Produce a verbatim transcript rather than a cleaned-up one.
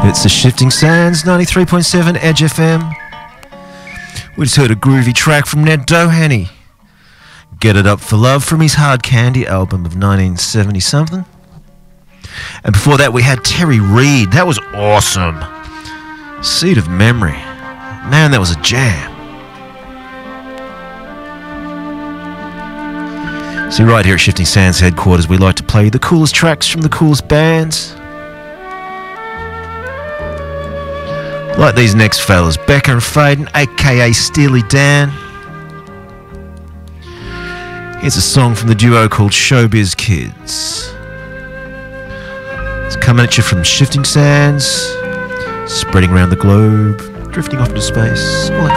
It's the Shifting Sands, ninety-three point seven Edge F M. We just heard a groovy track from Ned Doheny. Get It Up for Love from his Hard Candy album of nineteen seventy something. And before that we had Terry Reid. That was awesome. Seed of Memory. Man, that was a jam. See, right here at Shifting Sands headquarters, we like to play the coolest tracks from the coolest bands. Like these next fellas, Becca and Faden, aka Steely Dan. Here's a song from the duo called Showbiz Kids. It's coming at you from Shifting Sands, spreading around the globe, drifting off into space, all that